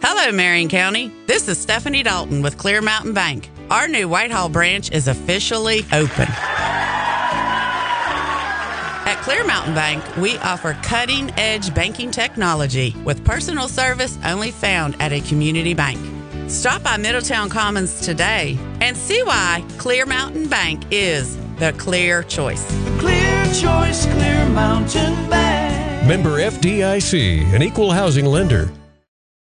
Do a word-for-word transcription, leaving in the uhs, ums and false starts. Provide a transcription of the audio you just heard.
Hello, Marion County. This is Stephanie Dalton with Clear Mountain Bank. Our new Whitehall branch is officially open. At Clear Mountain Bank, we offer cutting-edge banking technology with personal service only found at a community bank. Stop by Middletown Commons today and see why Clear Mountain Bank is the clear choice. Clear choice, Clear Mountain Bank. Member F D I C, an equal housing lender.